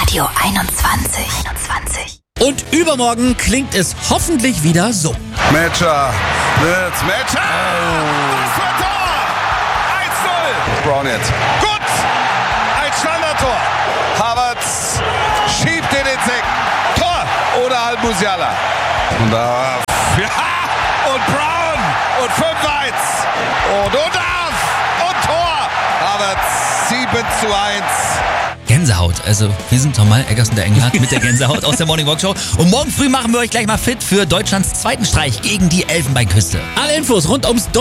Radio 21. Und übermorgen klingt es hoffentlich wieder so. Matcher. Was für ein Tor! 1-0. Brown jetzt. Gut! Ein Standardtor. Havertz schiebt den ins Eck. Tor! Oder Al-Musiala. Und da... Ja! Und Brown! Und 5-1. Und Tor! Havertz 7-1. Gänsehaut. Also, wir sind Tom Eggerson, der England, mit der Gänsehaut aus der Morning Walk Show. Und morgen früh machen wir euch gleich mal fit für Deutschlands zweiten Streich gegen die Elfenbeinküste. Alle Infos rund ums